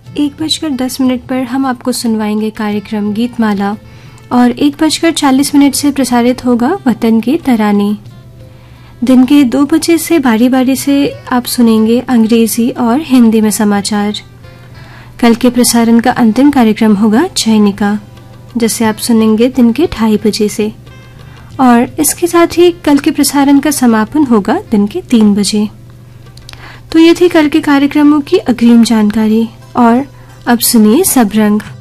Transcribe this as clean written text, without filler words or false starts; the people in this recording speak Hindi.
1:10 पर हम आपको सुनवाएंगे कार्यक्रम गीतमाला और 1:40 से प्रसारित होगा वतन की तराने। दिन के 2 बजे से बारी बारी से आप सुनेंगे अंग्रेजी और हिंदी में समाचार। कल के प्रसारण का अंतिम कार्यक्रम होगा चयनिका, जिसे आप सुनेंगे दिन के 2:30 बजे से, और इसके साथ ही कल के प्रसारण का समापन होगा दिन के 3 बजे। तो ये थी कल के कार्यक्रमों की अग्रिम जानकारी, और अब सुनिए सब रंग।